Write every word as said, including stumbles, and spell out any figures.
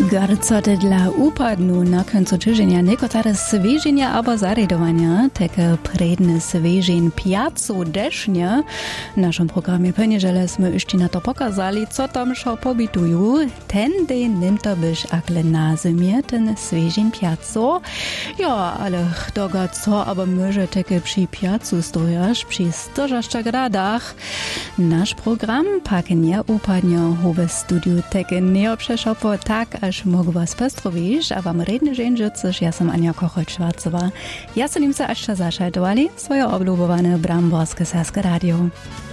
Garcoty dla upadnu na końcu tygodnia niekotare sveżenia albo zaredowania, takie predne sveżeń piacu desznia. W naszym programie pewnie, że jsme jeszcze na to pokazali, co tam szo pobitują. Ten dzień nim to byś akle na zimie, ten sveżeń piacu. Ja, ale doga co, aber może takie przy piacu stojasz, przy sto szesnaście gradach. Nasz program pak nie upadnie w studiu, takie nie obszeszopo, tak aż mogę was pestrowić, a wam redne żędzić, ja sam Ania Kochol-Schwarzowa. Ja sam im se aż zaszaltowali swoje oblubowane bramborskie Saske Radio.